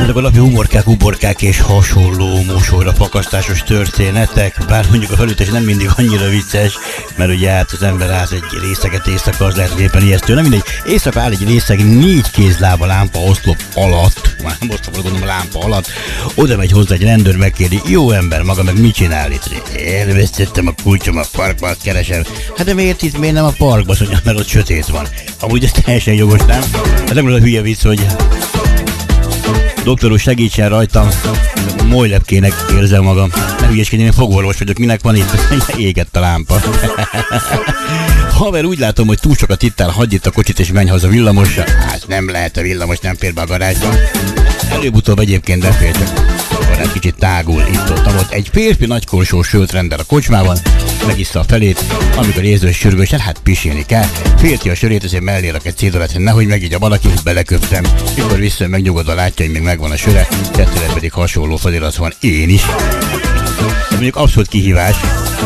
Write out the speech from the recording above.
Ezek a napi humorkák, uborkák és hasonló mosolyra fakasztásos történetek, bár mondjuk a felütés nem mindig annyira vicces, mert ugye hát az ember át egy részeget éjszaka, az lehet éppen ijesztő. Nem mindegy, éjszaka áll egy részeg 4 kézláb a lámpa oszlop alatt, már nem oszlop, gondolom a lámpa alatt, oda megy hozzá egy rendőr, megkérdi, jó ember, maga meg mit csinál itt? Elvesztettem a kulcsom a parkba, azt keresem. Hát de miért itt, miért nem a parkba, mondja, mert ott sötét van. Amúgy ez teljesen jogos, nem? Hát nem a hülye vicc, hogy doktor úr, segítsen rajtam, molylepkének érzem magam. Ne hülyeskedjen, én fogorvos vagyok, minek van itt? Égett a lámpa. Haver, úgy látom, hogy túl sokat ittál, hagyj itt a kocsit és menj haza villamosra. Hát nem lehet, a villamos nem fér be a garázsba. Előbb-utóbb egyébként befér, csak egy kicsit tágul itt-ott. Egy férfi nagykorsó sört rendel a kocsmában, megissza a felét, amikor érzi, hogy sürgős, hát pisilni kell. Félti a sörét, ezért mellé rak egy cédulát, hogy nehogy megígya valaki, beleköptem. Mikor vissza megnyugodva látja, hogy még megvan a söre, kettőre pedig hasonló felirat van, én is. De mondjuk abszolút kihívás.